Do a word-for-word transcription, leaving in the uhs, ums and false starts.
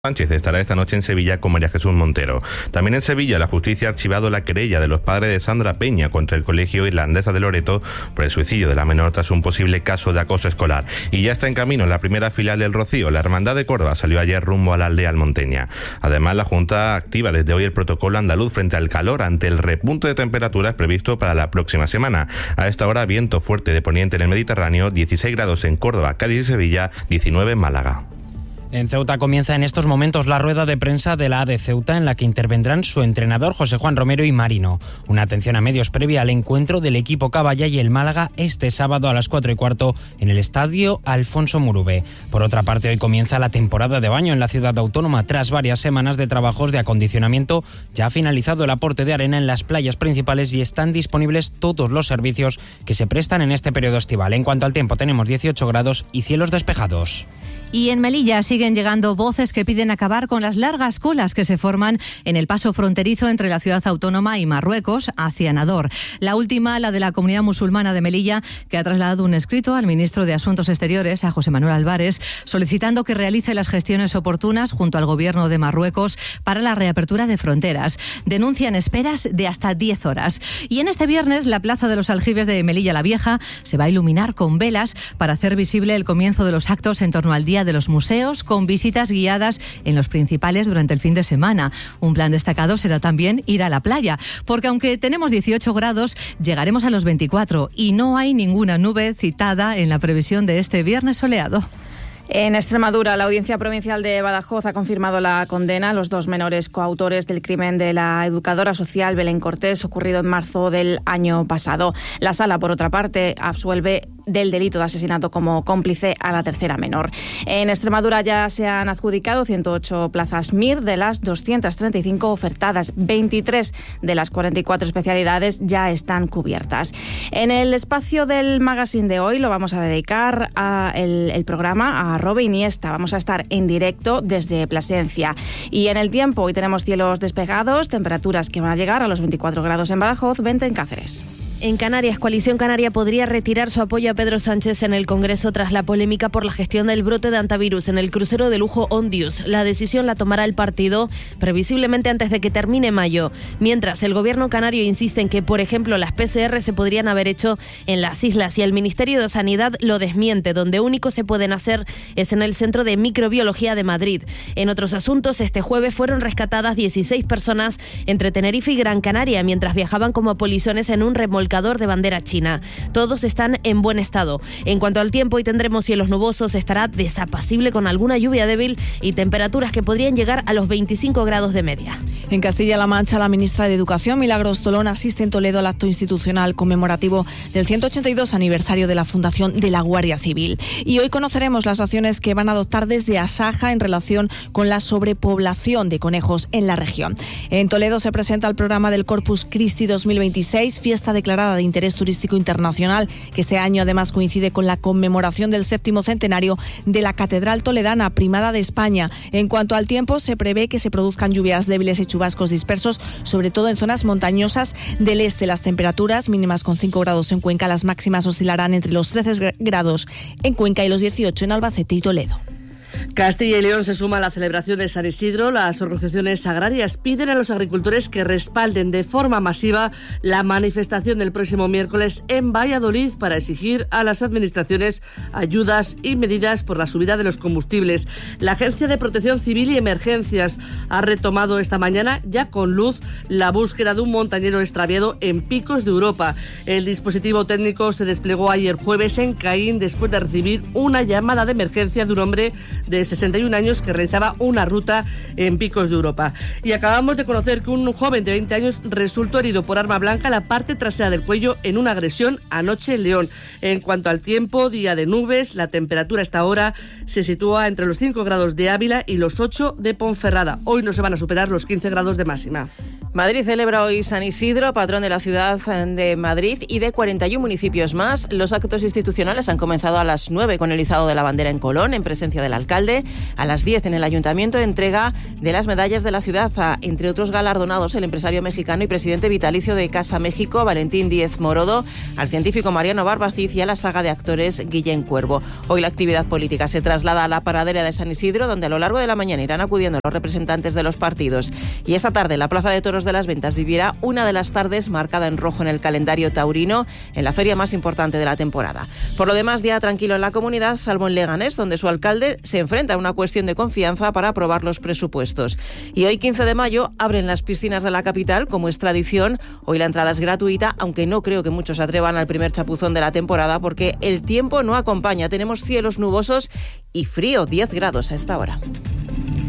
Sánchez estará esta noche en Sevilla con María Jesús Montero. También en Sevilla, la justicia ha archivado la querella de los padres de Sandra Peña contra el Colegio Irlandesa de Loreto por el suicidio de la menor tras un posible caso de acoso escolar. Y ya está en camino la primera filial del Rocío. La Hermandad de Córdoba salió ayer rumbo a la aldea almonteña. Además, la Junta activa desde hoy el protocolo andaluz frente al calor ante el repunte de temperaturas previsto para la próxima semana. A esta hora, viento fuerte de poniente en el Mediterráneo, dieciséis grados en Córdoba, Cádiz y Sevilla, diecinueve en Málaga. En Ceuta comienza en estos momentos la rueda de prensa de la A D Ceuta, en la que intervendrán su entrenador José Juan Romero y Marino. Una atención a medios previa al encuentro del equipo Caballa y el Málaga este sábado a las cuatro y cuarto en el estadio Alfonso Murube. Por otra parte, hoy comienza la temporada de baño en la ciudad autónoma. Tras varias semanas de trabajos de acondicionamiento, ya ha finalizado el aporte de arena en las playas principales y están disponibles todos los servicios que se prestan en este periodo estival. En cuanto al tiempo, tenemos dieciocho grados y cielos despejados. Y en Melilla siguen llegando voces que piden acabar con las largas colas que se forman en el paso fronterizo entre la ciudad autónoma y Marruecos hacia Nador. La última, la de la comunidad musulmana de Melilla, que ha trasladado un escrito al ministro de Asuntos Exteriores, a José Manuel Álvarez, solicitando que realice las gestiones oportunas junto al gobierno de Marruecos para la reapertura de fronteras. Denuncian esperas de hasta diez horas. Y en este viernes, la Plaza de los Aljibes de Melilla la Vieja se va a iluminar con velas para hacer visible el comienzo de los actos en torno al Día de los Museos, con visitas guiadas en los principales durante el fin de semana. Un plan destacado será también ir a la playa, porque aunque tenemos dieciocho grados, llegaremos a los veinticuatro y no hay ninguna nube citada en la previsión de este viernes soleado. En Extremadura, la Audiencia Provincial de Badajoz ha confirmado la condena a los dos menores coautores del crimen de la educadora social Belén Cortés, ocurrido en marzo del año pasado. La Sala, por otra parte, absuelve del delito de asesinato como cómplice a la tercera menor. En Extremadura ya se han adjudicado ciento ocho plazas M I R de las doscientas treinta y cinco ofertadas. veintitrés de las cuarenta y cuatro especialidades ya están cubiertas. En el espacio del magazine de hoy lo vamos a dedicar a el, el programa a Robe Iniesta. Vamos a estar en directo desde Plasencia. Y en el tiempo, hoy tenemos cielos despejados, temperaturas que van a llegar a los veinticuatro grados en Badajoz, veinte en Cáceres. En Canarias, Coalición Canaria podría retirar su apoyo a Pedro Sánchez en el Congreso tras la polémica por la gestión del brote de antivirus en el crucero de lujo Ondius. La decisión la tomará el partido previsiblemente antes de que termine mayo, mientras el gobierno canario insiste en que, por ejemplo, las P C R se podrían haber hecho en las islas y el Ministerio de Sanidad lo desmiente. Donde único se pueden hacer es en el Centro de Microbiología de Madrid. En otros asuntos, este jueves fueron rescatadas dieciséis personas entre Tenerife y Gran Canaria mientras viajaban como polizones en un remolque de bandera china. Todos están en buen estado. En cuanto al tiempo, hoy tendremos cielos nubosos, estará desapacible con alguna lluvia débil y temperaturas que podrían llegar a los veinticinco grados de media. En Castilla-La Mancha, la ministra de Educación, Milagros Tolón, asiste en Toledo al acto institucional conmemorativo del ciento ochenta y dos aniversario de la fundación de la Guardia Civil. Y hoy conoceremos las acciones que van a adoptar desde Asaja en relación con la sobrepoblación de conejos en la región. En Toledo se presenta el programa del Corpus Christi dos mil veintiséis, fiesta declarada de interés turístico internacional, que este año además coincide con la conmemoración del séptimo centenario de la Catedral Toledana, primada de España. En cuanto al tiempo, se prevé que se produzcan lluvias débiles y chubascos dispersos, sobre todo en zonas montañosas del este. Las temperaturas mínimas con cinco grados en Cuenca, las máximas oscilarán entre los trece grados en Cuenca y los dieciocho en Albacete y Toledo. Castilla y León se suma a la celebración de San Isidro. Las organizaciones agrarias piden a los agricultores que respalden de forma masiva la manifestación del próximo miércoles en Valladolid para exigir a las administraciones ayudas y medidas por la subida de los combustibles. La Agencia de Protección Civil y Emergencias ha retomado esta mañana, ya con luz, la búsqueda de un montañero extraviado en Picos de Europa. El dispositivo técnico se desplegó ayer jueves en Caín después de recibir una llamada de emergencia de un hombre de sesenta y un años que realizaba una ruta en Picos de Europa. Y acabamos de conocer que un joven de veinte años resultó herido por arma blanca en la parte trasera del cuello en una agresión anoche en León. En cuanto al tiempo, día de nubes, la temperatura a esta hora se sitúa entre los cinco grados de Ávila y los ocho de Ponferrada. Hoy no se van a superar los quince grados de máxima. Madrid celebra hoy San Isidro, patrón de la ciudad de Madrid y de cuarenta y uno municipios más. Los actos institucionales han comenzado a las nueve con el izado de la bandera en Colón, en presencia del alcalde. A las diez en el Ayuntamiento, entrega de las medallas de la ciudad a, entre otros galardonados, el empresario mexicano y presidente vitalicio de Casa México, Valentín Díez Morodo, al científico Mariano Barbacid y a la saga de actores Guillén Cuervo. Hoy la actividad política se traslada a la paradera de San Isidro, donde a lo largo de la mañana irán acudiendo los representantes de los partidos. Y esta tarde la Plaza de Toros de las Ventas vivirá una de las tardes marcada en rojo en el calendario taurino, en la feria más importante de la temporada. Por lo demás, día tranquilo en la comunidad, salvo en Leganés, donde su alcalde se enfrenta a una cuestión de confianza para aprobar los presupuestos. Y hoy, quince de mayo, abren las piscinas de la capital, como es tradición. Hoy la entrada es gratuita, aunque no creo que muchos se atrevan al primer chapuzón de la temporada, porque el tiempo no acompaña. Tenemos cielos nubosos y frío, diez grados a esta hora.